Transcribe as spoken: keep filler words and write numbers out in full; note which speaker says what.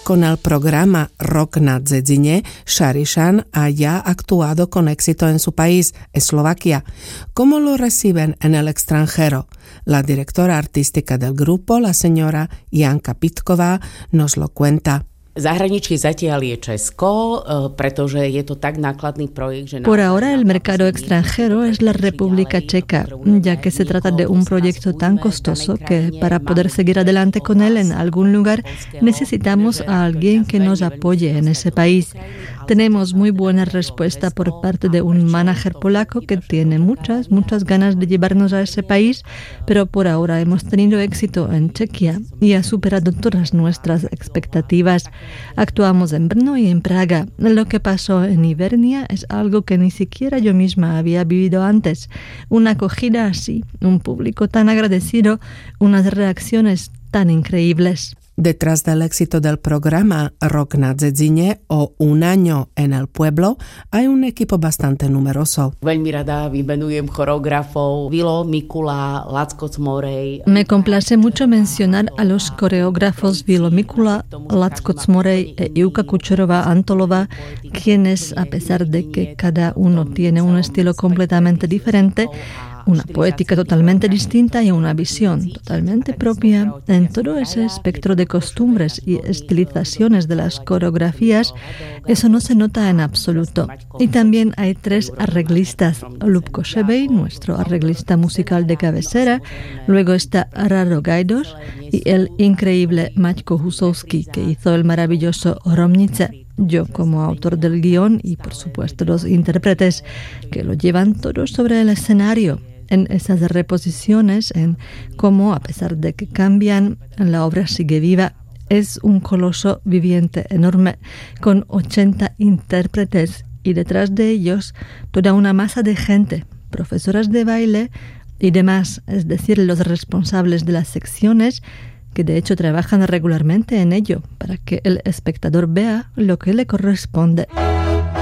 Speaker 1: Con el programa Rock na Dzedzine, Šarišan ha ya actuado con éxito en su país, Eslovaquia. ¿Cómo lo reciben en el extranjero? La directora artística del grupo, la señora Janka Pitková, nos lo cuenta.
Speaker 2: Zahraničí zatiaľ je Česko, pretože je to tak nákladný projekt, že...
Speaker 3: Por ahora el mercado extranjero es la República Checa, ya que se trata de un proyecto tan costoso que para poder seguir adelante con él en algún lugar necesitamos a alguien que nos apoye en ese país. Tenemos muy buena respuesta por parte de un manager polaco que tiene muchas, muchas ganas de llevarnos a ese país, pero por ahora hemos tenido éxito en Chequia y ha superado todas nuestras expectativas. Actuamos en Brno y en Praga. Lo que pasó en Ivernia es algo que ni siquiera yo misma había vivido antes. Una acogida así, un público tan agradecido, unas reacciones tan increíbles.
Speaker 1: Detrás del éxito del programa Rock na Dzedzine o Un año en el pueblo hay un equipo bastante numeroso.
Speaker 2: Veľmi rada vymenujem choreografov Vilo Mikula, Lacko Cmorej.
Speaker 3: Me complace mucho mencionar a los coreógrafos Vilo Mikula, Lacko Cmorej e Ivka Kučerová-Antolová, quienes, a pesar de que cada uno tiene un estilo completamente diferente, una poética totalmente distinta y una visión totalmente propia, en todo ese espectro de costumbres y estilizaciones de las coreografías, eso no se nota en absoluto. Y también hay tres arreglistas: Lubko Šebej, nuestro arreglista musical de cabecera, luego está Rado Gajdoš y el increíble Maťko Husovský, que hizo el maravilloso Romnice. Yo como autor del guión y por supuesto los intérpretes que lo llevan todos sobre el escenario. En esas reposiciones, en cómo, a pesar de que cambian, la obra sigue viva. Es un coloso viviente enorme, con ochenta intérpretes y detrás de ellos toda una masa de gente, profesoras de baile y demás, es decir, los responsables de las secciones, que de hecho trabajan regularmente en ello, para que el espectador vea lo que le corresponde.